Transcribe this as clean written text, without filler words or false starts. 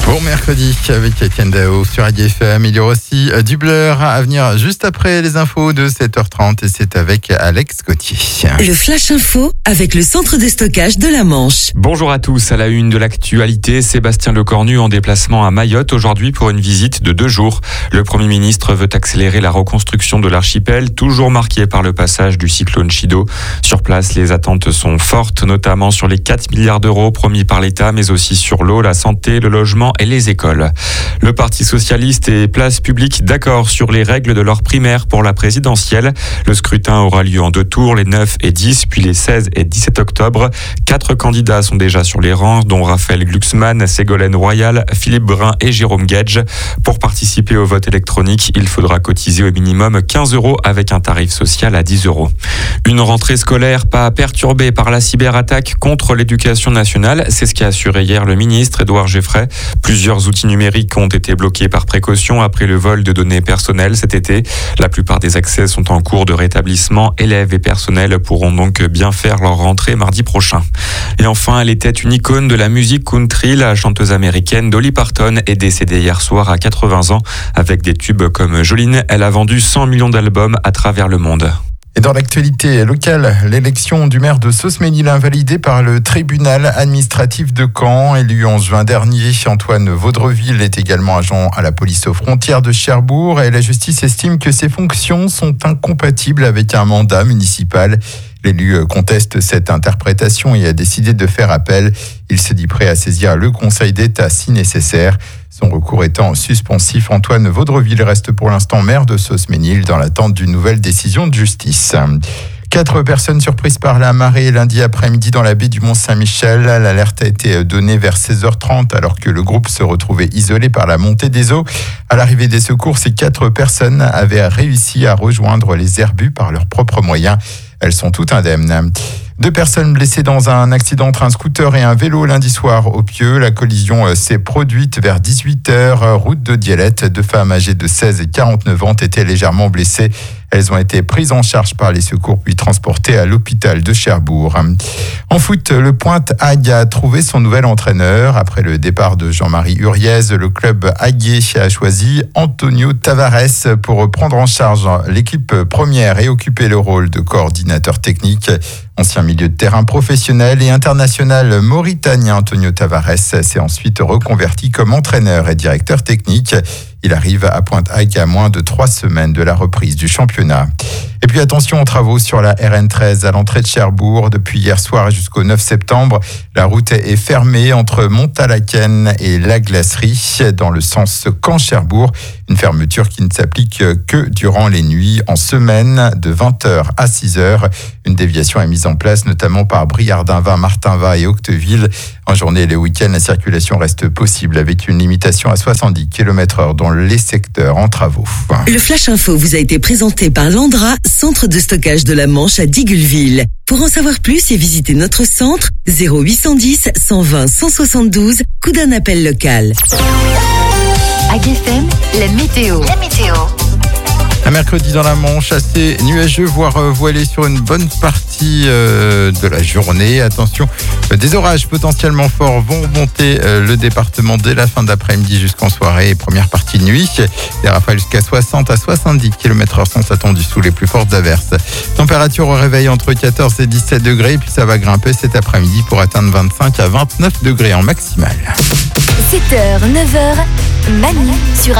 Bon mercredi avec Etienne Dao sur ADFM. Il y aura aussi du Blur à venir juste après les infos de 7h30 et c'est avec Alex Gauthier. Le Flash Info avec le centre de stockage de la Manche. Bonjour à tous. À la une de l'actualité, Sébastien Lecornu en déplacement à Mayotte aujourd'hui pour une visite de 2 jours. Le Premier ministre veut accélérer la reconstruction de l'archipel, toujours marqué par le passage du cyclone Chido. Sur place, les attentes sont fortes, notamment sur les 4 milliards d'euros promis par l'État, mais aussi sur l'eau, la santé, le logement et les écoles. Le Parti socialiste et Place publique d'accord sur les règles de leur primaire pour la présidentielle. Le scrutin aura lieu en 2 tours, les 9 et 10, puis les 16 et 17 octobre. 4 candidats sont déjà sur les rangs, dont Raphaël Glucksmann, Ségolène Royal, Philippe Brun et Jérôme Guedj. Pour participer au vote électronique, il faudra cotiser au minimum 15 € avec un tarif social à 10 €. Une rentrée scolaire pas perturbée par la cyberattaque contre l'éducation nationale, c'est ce qu'a assuré hier le ministre Édouard Geffray. Plusieurs outils numériques ont été bloqués par précaution après le vol de données personnelles cet été. La plupart des accès sont en cours de rétablissement. Élèves et personnels pourront donc bien faire leur rentrée mardi prochain. Et enfin, elle était une icône de la musique country. La chanteuse américaine Dolly Parton est décédée hier soir à 80 ans. Avec des tubes comme Jolene, elle a vendu 100 millions d'albums à travers le monde. Et dans l'actualité locale, l'élection du maire de Sausménil invalidée par le tribunal administratif de Caen. Élu en juin dernier, Antoine Vaudreville est également agent à la police aux frontières de Cherbourg et la justice estime que ses fonctions sont incompatibles avec un mandat municipal. L'élu conteste cette interprétation et a décidé de faire appel. Il se dit prêt à saisir le Conseil d'État si nécessaire. Son recours étant suspensif, Antoine Vaudreville reste pour l'instant maire de Sausménil dans l'attente d'une nouvelle décision de justice. 4 personnes surprises par la marée lundi après-midi dans la baie du Mont-Saint-Michel. L'alerte a été donnée vers 16h30 alors que le groupe se retrouvait isolé par la montée des eaux. À l'arrivée des secours, ces 4 personnes avaient réussi à rejoindre les herbus par leurs propres moyens. Elles sont toutes indemnes. 2 personnes blessées dans un accident entre un scooter et un vélo lundi soir au Pieux. La collision s'est produite vers 18h, route de Dielette. 2 femmes âgées de 16 et 49 ans étaient légèrement blessées. Elles ont été prises en charge par les secours puis transportées à l'hôpital de Cherbourg. En foot, le Pointe Hague a trouvé son nouvel entraîneur. Après le départ de Jean-Marie Huriez, le club haguais a choisi Antonio Tavares pour prendre en charge l'équipe première et occuper le rôle de coordinateur technique. Ancien milieu de terrain professionnel et international mauritanien, Antonio Tavares s'est ensuite reconverti comme entraîneur et directeur technique. Il arrive à Pointe-Hague à moins de 3 semaines de la reprise du championnat. Et puis attention aux travaux sur la RN13 à l'entrée de Cherbourg. Depuis hier soir jusqu'au 9 septembre, la route est fermée entre Montalaken et la Glacerie dans le sens Caen-Cherbourg. Une fermeture qui ne s'applique que durant les nuits en semaine de 20h à 6h. Une déviation est mise en place notamment par Briardinva, Martinva et Octeville. En journée et les week-ends, la circulation reste possible avec une limitation à 70 km/h dans les secteurs en travaux. Le Flash Info vous a été présenté par Landra, centre de stockage de la Manche à Digueulville. Pour en savoir plus et visiter notre centre, 0810 120 172, coup d'un appel local. ADFM, la météo. Un mercredi dans la Manche, assez nuageux, voire voilé sur une bonne partie de la journée. Attention, des orages potentiellement forts vont remonter le département dès la fin d'après-midi jusqu'en soirée et première partie de nuit. Des rafales jusqu'à 60 à 70 km/h sont attendues sous les plus fortes averses. Température au réveil entre 14 et 17 degrés, puis ça va grimper cet après-midi pour atteindre 25 à 29 degrés en maximal. 7h, 9h, Manu sur